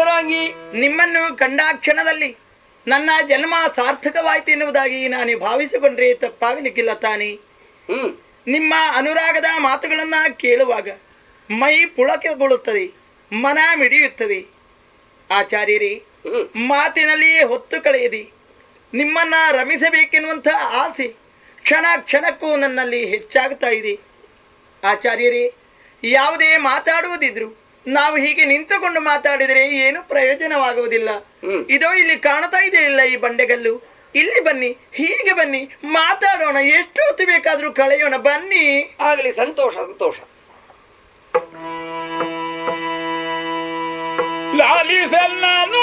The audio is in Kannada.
ಸುಂದರಾಂಗಿ, ನಿಮ್ಮನ್ನು ಕಂಡ ಕ್ಷಣದಲ್ಲಿ ನನ್ನ ಜನ್ಮ ಸಾರ್ಥಕವಾಯ್ತು ಎನ್ನುವುದಾಗಿ ನಾನು ಭಾವಿಸಿಕೊಂಡ್ರೆ ತಪ್ಪಾಗಲಿಕ್ಕಿಲ್ಲ ತಾನೇ. ನಿಮ್ಮ ಅನುರಾಗದ ಮಾತುಗಳನ್ನ ಕೇಳುವಾಗ ಮೈ ಪುಳಕಗೊಳ್ಳುತ್ತದೆ, ಮನ ಮಿಡಿಯುತ್ತದೆ. ಆಚಾರ್ಯರೇ, ಮಾತಿನಲ್ಲಿ ಹೊತ್ತು ಕಳೆಯದಿ ನಿಮ್ಮನ್ನ ರಮಿಸಬೇಕೆನ್ನುವಂಥ ಆಸೆ ಕ್ಷಣ ಕ್ಷಣಕ್ಕೂ ನನ್ನಲ್ಲಿ ಹೆಚ್ಚಾಗುತ್ತಾ ಇದೆ. ಆಚಾರ್ಯರೇ, ಯಾವುದೇ ಮಾತಾಡುವುದಿದ್ರು ನಾವು ಹೀಗೆ ನಿಂತುಕೊಂಡು ಮಾತಾಡಿದರೆ ಏನು ಪ್ರಯೋಜನವಾಗುವುದಿಲ್ಲ. ಇದೋ ಇಲ್ಲಿ ಕಾಣ್ತಾ ಇದೆ ಇಲ್ಲ ಈ ಬಂಡೆಗಲ್ಲು, ಇಲ್ಲಿ ಬನ್ನಿ, ಹೀಗೆ ಬನ್ನಿ, ಮಾತಾಡೋಣ, ಎಷ್ಟು ಹೊತ್ತು ಬೇಕಾದ್ರೂ ಕಳೆಯೋಣ, ಬನ್ನಿ. ಆಗಲಿ, ಸಂತೋಷ ಸಂತೋಷ. ಲಾಲಿಸಲ್ಲ